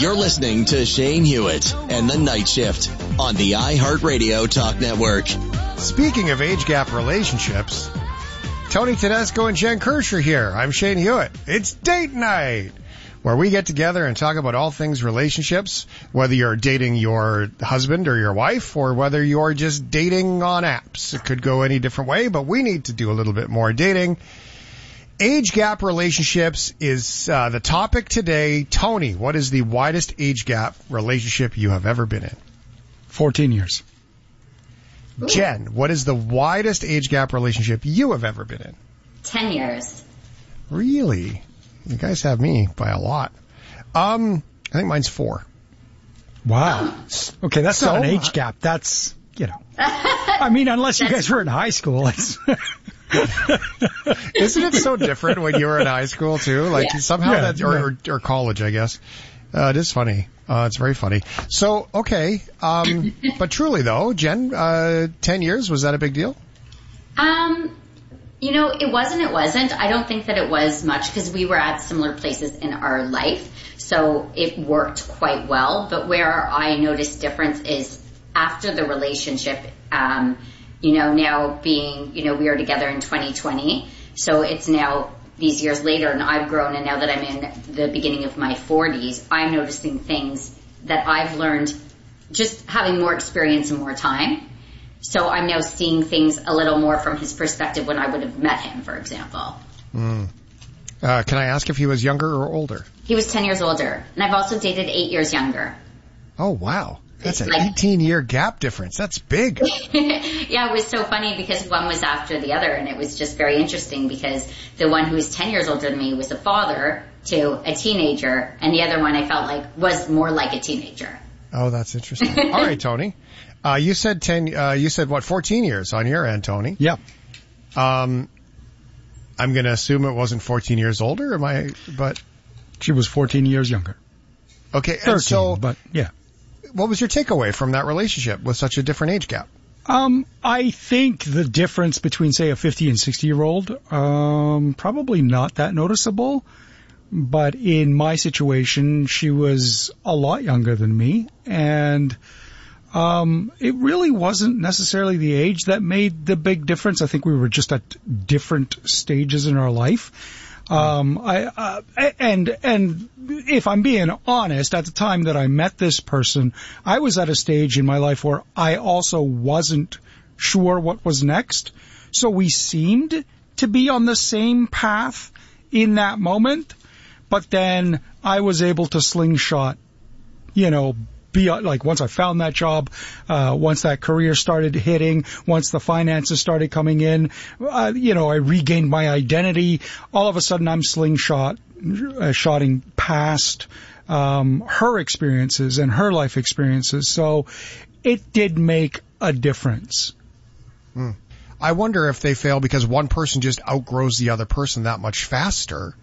You're listening to Shane Hewitt and the Night Shift on the iHeartRadio Talk Network. Speaking of age gap relationships, Tony Tedesco and Jen Kirsch are here. I'm Shane Hewitt. It's date night, where we get together and talk about all things relationships, whether you're dating your husband or your wife, or whether you're just dating on apps. It could go any different way, but we need to do a little bit more dating. Age gap relationships is the topic today. Tony, what is the widest age gap relationship you have ever been in? 14 years. Jen, what is the widest age gap relationship you have ever been in? 10 years. Really? You guys have me by a lot. I think mine's 4. Wow. Okay, that's not an age gap. That's, I mean, unless you guys were in high school. It's Isn't it so different when you were in high school too? Like somehow or college, I guess. It is funny. It's very funny. So, okay. But truly though, Jen, 10 years, was that a big deal? It wasn't. I don't think that it was much because we were at similar places in our life. So it worked quite well. But where I noticed difference is after the relationship, now being, we are together in 2020. So it's now these years later and I've grown, and now that I'm in the beginning of my 40s, I'm noticing things that I've learned just having more experience and more time. So I'm now seeing things a little more from his perspective when I would have met him, for example. Can I ask if he was younger or older? He was 10 years older. And I've also dated 8 years younger. Oh, wow. That's an 18-year gap difference. That's big. Yeah, it was so funny because one was after the other, and it was just very interesting because the one who was 10 years older than me was a father to a teenager, and the other one I felt like was more like a teenager. Oh, that's interesting. All right, Tony. You said 14 years on your end, Tony. Yeah. I'm going to assume it wasn't 14 years older, but she was 14 years younger. Okay. 13, and so, but yeah. What was your takeaway from that relationship with such a different age gap? I think the difference between, say, a 50 and 60-year-old, probably not that noticeable. But in my situation, she was a lot younger than me, and it really wasn't necessarily the age that made the big difference. I think we were just at different stages in our life. And if I'm being honest, at the time that I met this person, I was at a stage in my life where I also wasn't sure what was next. So we seemed to be on the same path in that moment, but then I was able to slingshot, be like once I found that job, once that career started hitting, once the finances started coming in, I regained my identity. All of a sudden I'm shotting past, her experiences and her life experiences. So it did make a difference. I wonder if they fail because one person just outgrows the other person that much faster.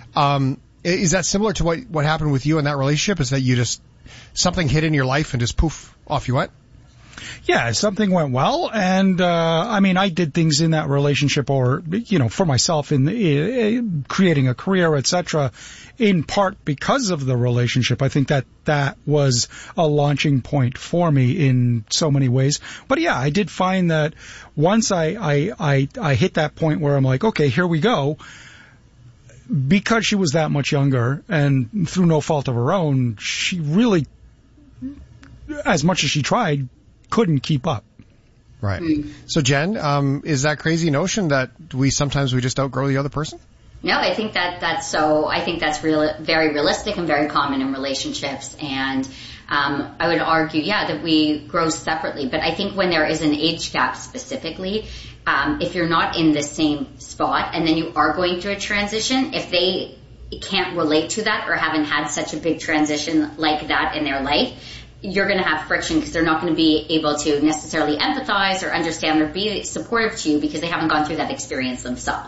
Is that similar to what happened with you in that relationship? Is that you just, something hit in your life and just poof, off you went? Yeah, something went well, and I did things in that relationship, or for myself in creating a career, etc. In part because of the relationship. I think that was a launching point for me in so many ways. But yeah, I did find that once I hit that point where I'm like, okay, here we go. Because she was that much younger, and through no fault of her own, she really, as much as she tried, couldn't keep up. Right. So Jen, is that crazy notion that we sometimes just outgrow the other person? No, I think that's so. I think that's very realistic and very common in relationships. And I would argue, that we grow separately. But I think when there is an age gap specifically, if you're not in the same spot and then you are going through a transition, if they can't relate to that or haven't had such a big transition like that in their life, you're going to have friction because they're not going to be able to necessarily empathize or understand or be supportive to you because they haven't gone through that experience themselves.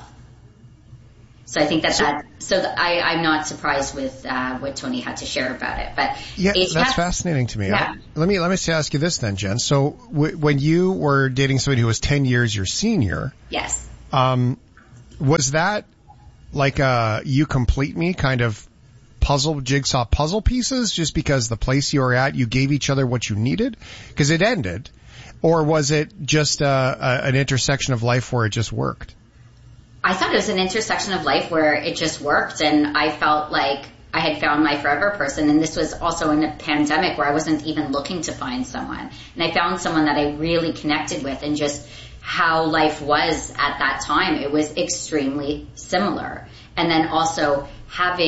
So I think I'm not surprised with what Tony had to share about it. But yeah, that's fascinating to me. Yeah. Let me ask you this then, Jen. So when you were dating somebody who was 10 years your senior, yes, was that like a you complete me kind of jigsaw puzzle pieces just because the place you were at, you gave each other what you needed? Because it ended. Or was it just an intersection of life where it just worked? I thought it was an intersection of life where it just worked, and I felt like I had found my forever person. And this was also in a pandemic where I wasn't even looking to find someone. And I found someone that I really connected with, and just how life was at that time, it was extremely similar. And then also having